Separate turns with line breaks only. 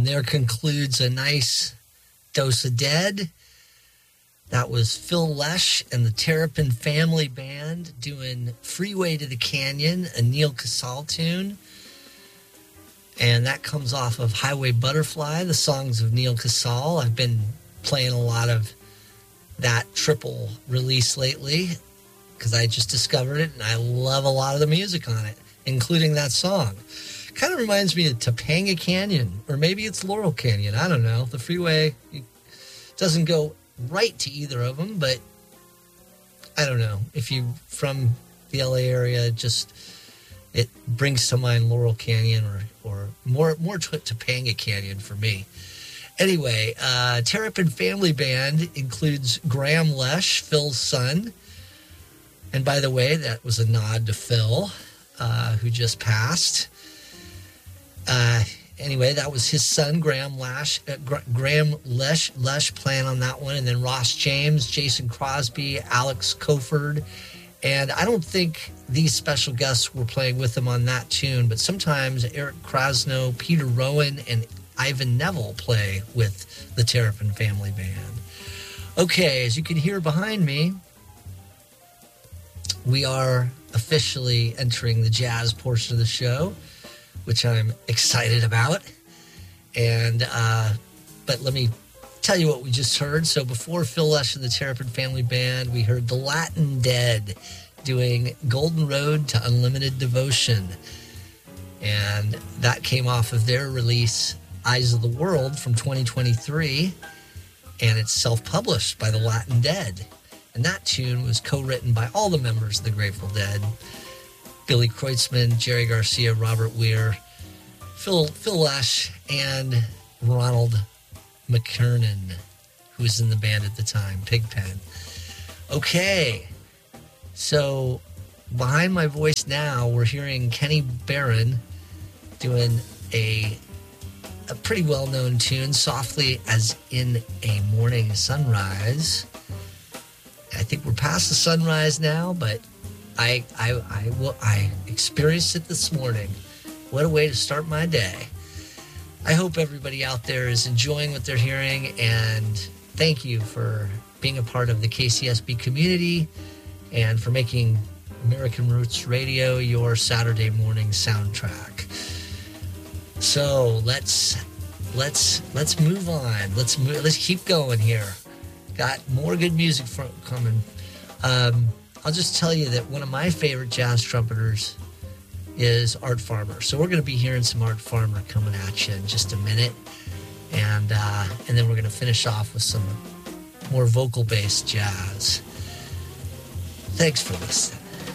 And there concludes a nice dose of Dead. That was Phil Lesh and the Terrapin Family Band doing Freeway to the Canyon, a Neal Casal tune. And that comes off of Highway Butterfly, the songs of Neal Casal. I've been playing a lot of that triple release lately because I just discovered it and I love a lot of the music on it, including that song. Kind of reminds me of Topanga Canyon, or maybe it's Laurel Canyon. I don't know. The freeway doesn't go right to either of them, but I don't know. If you're from the LA area, it brings to mind Laurel Canyon or more Topanga Canyon for me. Anyway, Terrapin Family Band includes Graham Lesh, Phil's son. And by the way, that was a nod to Phil, who just passed. Anyway, that was his son, Graham Lesh playing on that one. And then Ross James, Jason Crosby, Alex Coford. And I don't think these special guests were playing with him on that tune, but sometimes Eric Krasno, Peter Rowan, and Ivan Neville play with the Terrapin Family Band. Okay, as you can hear behind me, we are officially entering the jazz portion of the show, which I'm excited about. And but let me tell you what we just heard. So before Phil Lesh and the Terrapin Family Band, we heard the Latin Dead doing Golden Road to Unlimited Devotion. And that came off of their release, Eyes of the World, from 2023. And it's self-published by the Latin Dead. And that tune was co-written by all the members of the Grateful Dead. Billy Kreutzmann, Jerry Garcia, Robert Weir, Phil Lesh, and Ronald McKernan, who was in the band at the time, Pigpen. Okay, so behind my voice now, we're hearing Kenny Barron doing a pretty well-known tune, Softly as in a Morning Sunrise. I think we're past the sunrise now, but I experienced it this morning. What a way to start my day. I hope everybody out there is enjoying what they're hearing, and thank you for being a part of the KCSB community and for making American Roots Radio your Saturday morning soundtrack. So let's move on. Let's keep going here. Got more good music coming. I'll just tell you that one of my favorite jazz trumpeters is Art Farmer. So we're going to be hearing some Art Farmer coming at you in just a minute. And then we're going to finish off with some more vocal-based jazz. Thanks for listening.